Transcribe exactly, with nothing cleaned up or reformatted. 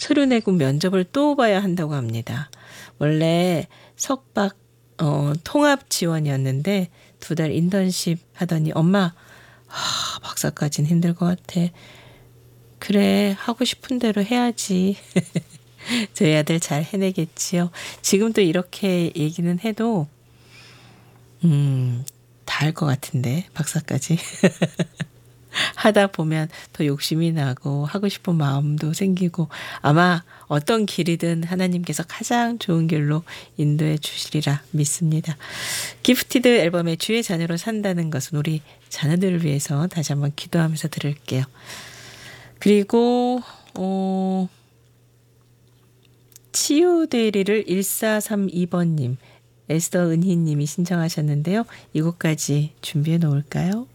서류 내고 면접을 또 봐야 한다고 합니다. 원래 석박 어, 통합 지원이었는데 두 달 인턴십 하더니 엄마 아, 박사까지는 힘들 것 같아. 그래 하고 싶은 대로 해야지. 저희 아들 잘 해내겠지요. 지금도 이렇게 얘기는 해도 음, 다 할 것 같은데 박사까지. 하다 보면 더 욕심이 나고 하고 싶은 마음도 생기고 아마 어떤 길이든 하나님께서 가장 좋은 길로 인도해 주시리라 믿습니다. 기프티드 앨범의 주의 자녀로 산다는 것은 우리 자녀들을 위해서 다시 한번 기도하면서 들을게요. 그리고 어, 치유대리를 일사삼이 번님 에스더 은희님이 신청하셨는데요. 이 곡까지 준비해 놓을까요?